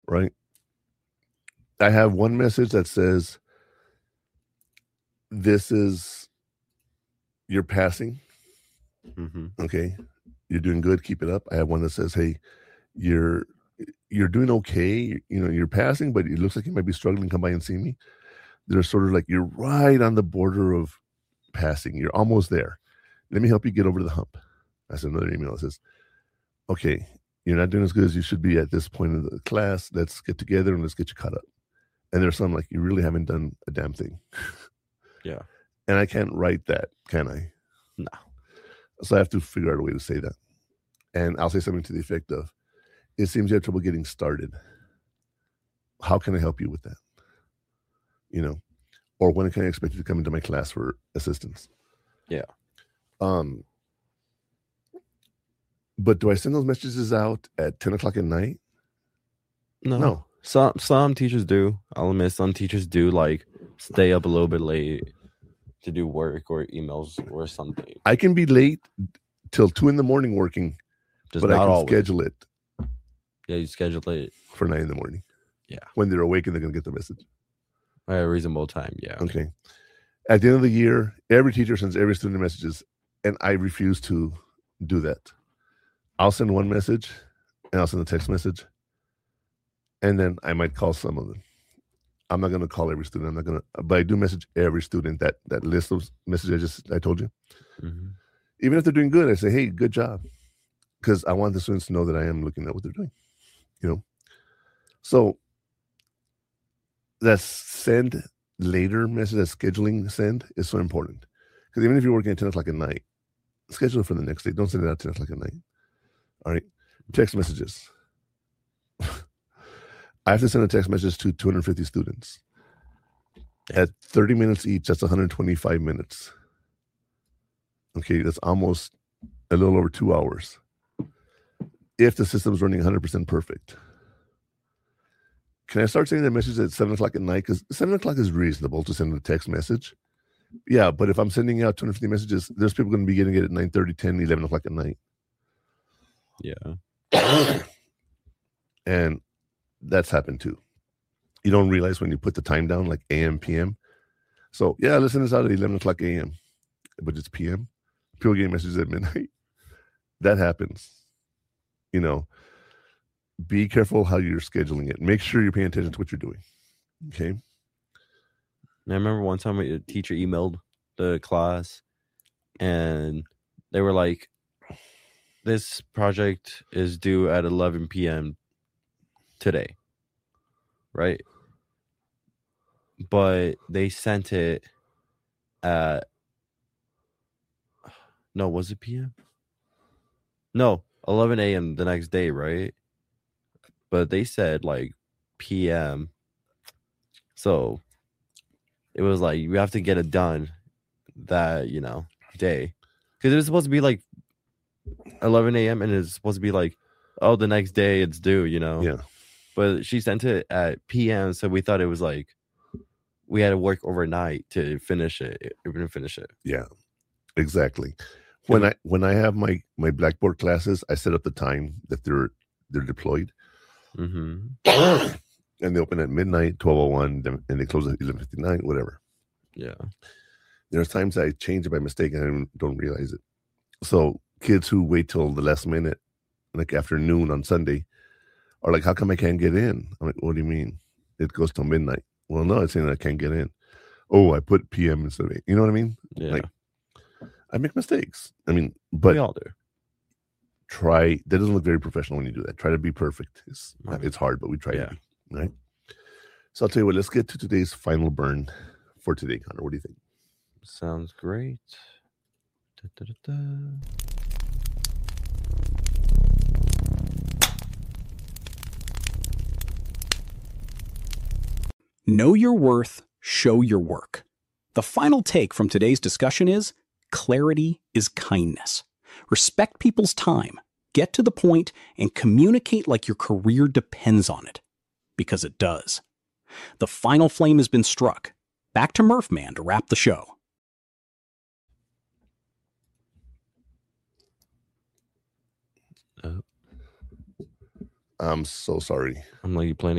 right? I have one message that says, this is your passing. Okay. You're doing good. Keep it up. I have one that says, hey, you're doing okay. You're passing, but it looks like you might be struggling. Come by and see me. They're sort of like, you're right on the border of passing. You're almost there. Let me help you get over the hump. That's another email that says, okay, you're not doing as good as you should be at this point in the class. Let's get together and let's get you caught up. And there's some like, you really haven't done a damn thing. Yeah. And I can't write that, can I? No. So I have to figure out a way to say that. And I'll say something to the effect of, it seems you have trouble getting started. How can I help you with that? Or when can I expect you to come into my class for assistance? Yeah. But do I send those messages out at 10 o'clock at night? No. Some teachers do. I'll admit some teachers do like stay up a little bit late to do work or emails or something. I can be late till 2 a.m. working, just but not I can always. schedule it. Yeah, you schedule it for 9 a.m. Yeah. When they're awake and they're going to get the message. At a reasonable time, yeah. Okay. At the end of the year, every teacher sends every student messages, and I refuse to do that. I'll send one message, and I'll send a text message, and then I might call some of them. I'm not going to call every student. But I do message every student that list of messages I told you. Mm-hmm. Even if they're doing good, I say, hey, good job. Because I want the students to know that I am looking at what they're doing. So that send later message, that scheduling send is so important. Because even if you're working at 10 o'clock at night, schedule it for the next day. Don't send it out at 10 o'clock at night. All right. Text messages. I have to send a text message to 250 students. At 30 minutes each, that's 125 minutes. Okay, that's almost a little over 2 hours. If the system's running 100% perfect. Can I start sending that message at 7 o'clock at night? Because 7 o'clock is reasonable to send a text message. Yeah, but if I'm sending out 250 messages, there's people going to be getting it at 9:30, 10, 11 o'clock at night. Yeah. And that's happened too. You don't realize when you put the time down, like AM, PM. So, yeah, let's send this out at 11 o'clock AM, but it's PM. People getting messages at midnight. That happens. Be careful how you're scheduling it. Make sure you're paying attention to what you're doing. Okay. I remember one time a teacher emailed the class and they were like, this project is due at 11 p.m. today. Right? But they sent it at... No, was it p.m.? No, 11 a.m. the next day, right? But they said like p.m. So it was like you have to get it done that, day. Because it was supposed to be like 11 a.m. and it's supposed to be like, oh, the next day it's due, Yeah. But she sent it at p.m. So we thought it was like we had to work overnight to finish it. Yeah, exactly. When I have my Blackboard classes, I set up the time that they're deployed. Mm-hmm. And they open at midnight, 12:01, and they close at 11:59, whatever. Yeah. There's times I change it by mistake and I don't realize it. So kids who wait till the last minute, like afternoon on Sunday, are like, how come I can't get in? I'm like, what do you mean? It goes till midnight. Well, no, it's saying I can't get in. Oh, I put PM instead of 8. You know what I mean? Yeah. Like, I make mistakes. I mean, but we all do. That doesn't look very professional when you do that. Try to be perfect. It's hard, but we try to be. Right? So I'll tell you what, let's get to today's final burn for today, Connor. What do you think? Sounds great. Know your worth, show your work. The final take from today's discussion is clarity is kindness. Respect people's time, get to the point, and communicate like your career depends on it. Because it does. The final flame has been struck. Back to Murphman to wrap the show. I'm so sorry. I'm like, you playing